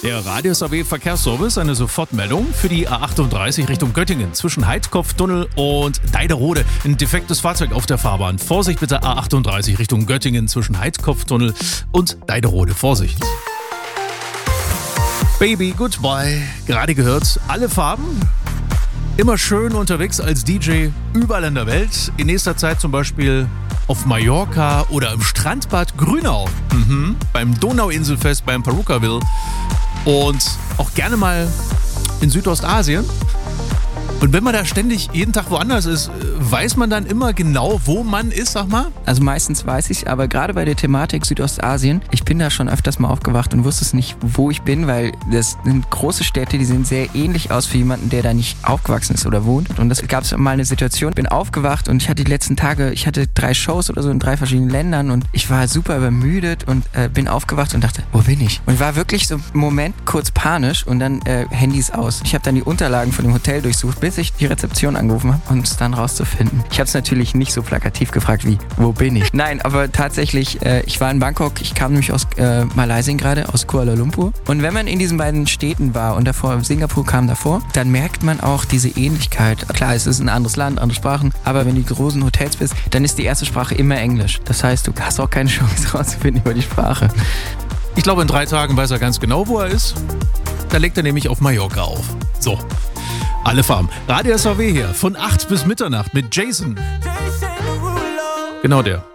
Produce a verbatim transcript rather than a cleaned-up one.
Der Radius A W Verkehrsservice, eine Sofortmeldung für die A achtunddreißig Richtung Göttingen zwischen Heidkopftunnel und Deiderode. Ein defektes Fahrzeug auf der Fahrbahn. Vorsicht bitte, A achtunddreißig Richtung Göttingen zwischen Heidkopftunnel und Deiderode. Vorsicht. Baby Goodbye, gerade gehört, alle Farben. Immer schön unterwegs als D J überall in der Welt. In nächster Zeit zum Beispiel auf Mallorca oder im Strandbad Grünau. Mhm. Beim Donauinselfest, beim Perukaville. Und auch gerne mal in Südostasien. Und wenn man da ständig jeden Tag woanders ist, weiß man dann immer genau, wo man ist, sag mal? Also meistens weiß ich, aber gerade bei der Thematik Südostasien, ich bin da schon öfters mal aufgewacht und wusste es nicht, wo ich bin, weil das sind große Städte, die sehen sehr ähnlich aus für jemanden, der da nicht aufgewachsen ist oder wohnt. Und das gab es mal eine Situation, bin aufgewacht und ich hatte die letzten Tage, ich hatte drei Shows oder so in drei verschiedenen Ländern und ich war super übermüdet und äh, bin aufgewacht und dachte, wo bin ich? Und war wirklich so einen Moment kurz panisch und dann äh, Handys aus. Ich habe dann die Unterlagen von dem Hotel durchsucht, bis ich die Rezeption angerufen habe, um es dann rauszufinden. Ich habe es natürlich nicht so plakativ gefragt wie, wo bin ich? Nein, aber tatsächlich, äh, ich war in Bangkok, ich kam nämlich aus äh, Malaysia gerade, aus Kuala Lumpur. Und wenn man in diesen beiden Städten war und davor, Singapur kam davor, dann merkt man auch diese Ähnlichkeit. Klar, es ist ein anderes Land, andere Sprachen, aber wenn du in großen Hotels bist, dann ist die erste Sprache immer Englisch. Das heißt, du hast auch keine Chance rauszufinden über die Sprache. Ich glaube, in drei Tagen weiß er ganz genau, wo er ist. Da legt er nämlich auf Mallorca auf. So. Alle Farben. Radio S A W hier von acht bis Mitternacht mit Jason. Genau der.